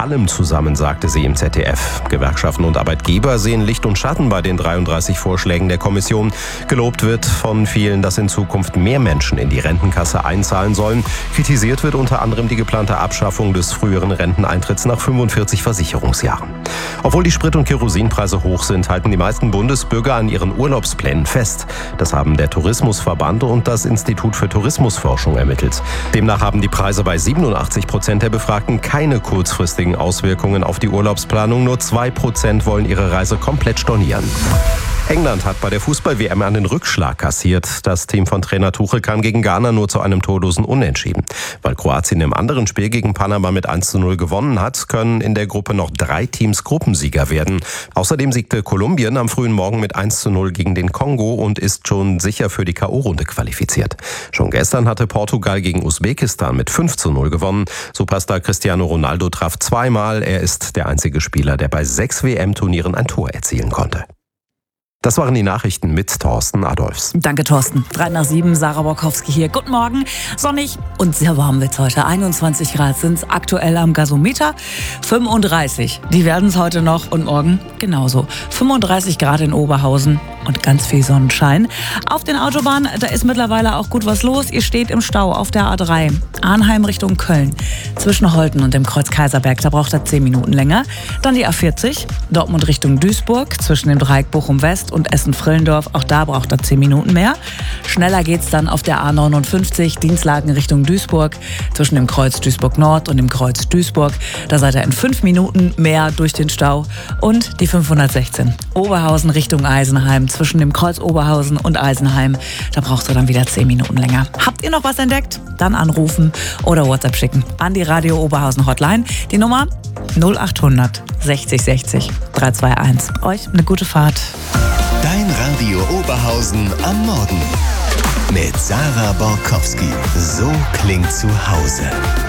allem zusammen, sagte sie im ZDF. Gewerkschaften und Arbeitgeber sehen Licht und Schatten bei den 33 Vorschlägen der Kommission. Gelobt wird von vielen, dass in Zukunft mehr Menschen in die Rentenkasse einzahlen sollen. Kritisiert wird unter anderem die geplante Abschaffung des früheren Renteneintritts nach 45 Versicherungsjahren. Obwohl die Sprit- und Kerosinpreise hoch sind, halten die meisten Bundesbürger an ihren Urlaubsplänen fest. Das haben der Tourismusverband und das Institut für Tourismusforschung ermittelt. Demnach haben die Preise bei 87% der Befragten keine kurzfristigen Auswirkungen auf die Urlaubsplanung. Nur 2% wollen ihre Reise komplett stornieren. England hat bei der Fußball-WM einen Rückschlag kassiert. Das Team von Trainer Tuchel kam gegen Ghana nur zu einem torlosen Unentschieden. Weil Kroatien im anderen Spiel gegen Panama mit 1:0 gewonnen hat, können in der Gruppe noch 3 Teams Gruppensieger werden. Außerdem siegte Kolumbien am frühen Morgen mit 1:0 gegen den Kongo und ist schon sicher für die K.O.-Runde qualifiziert. Schon gestern hatte Portugal gegen Usbekistan mit 5:0 gewonnen. Superstar Cristiano Ronaldo traf zweimal. Er ist der einzige Spieler, der bei 6 WM-Turnieren ein Tor erzielen konnte. Das waren die Nachrichten mit Thorsten Adolfs. Danke, Thorsten. 7:03, Sarah Borkowski hier. Guten Morgen. Sonnig und sehr warm wird's heute. 21 Grad sind's aktuell am Gasometer. 35. Die werden's heute noch und morgen genauso. 35 Grad in Oberhausen und ganz viel Sonnenschein. Auf den Autobahnen, da ist mittlerweile auch gut was los. Ihr steht im Stau auf der A3. Arnheim Richtung Köln. Zwischen Holten und dem Kreuz Kaiserberg, da braucht er 10 Minuten länger. Dann die A40. Dortmund Richtung Duisburg. Zwischen dem Dreieck Bochum West und Essen-Frillendorf, auch da braucht er 10 Minuten mehr. Schneller geht's dann auf der A59, Dienstlaken Richtung Duisburg, zwischen dem Kreuz Duisburg Nord und dem Kreuz Duisburg. Da seid ihr in 5 Minuten mehr durch den Stau. Und die 516, Oberhausen Richtung Eisenheim, zwischen dem Kreuz Oberhausen und Eisenheim. Da brauchst du dann wieder 10 Minuten länger. Habt ihr noch was entdeckt? Dann anrufen oder WhatsApp schicken an die Radio Oberhausen Hotline. Die Nummer 0800 60 60 321. Euch eine gute Fahrt. Dein Radio Oberhausen am Morgen. Mit Sarah Borkowski. So klingt zu Hause.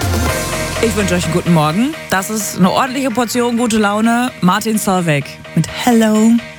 Ich wünsche euch einen guten Morgen. Das ist eine ordentliche Portion gute Laune. Martin Solveig mit Hello.